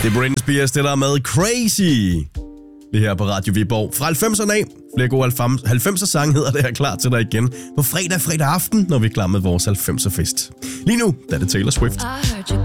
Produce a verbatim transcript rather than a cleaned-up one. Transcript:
Det er Britney Spears, det der med Crazy. Det her på Radio Viborg. Fra halvfemserne af. Flere gode halvfemser sange hedder det her klar til dig igen. På fredag, fredag aften, når vi er klar med vores halvfemser fest. Lige nu, der er det Taylor Swift.